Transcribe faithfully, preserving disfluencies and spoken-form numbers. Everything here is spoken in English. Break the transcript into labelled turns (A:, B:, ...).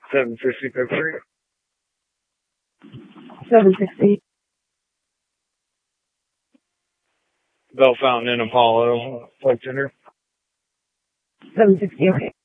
A: seven fifty February.
B: seven sixty.
A: Bell Fountain in Apollo, flight center.
B: seven sixty, okay.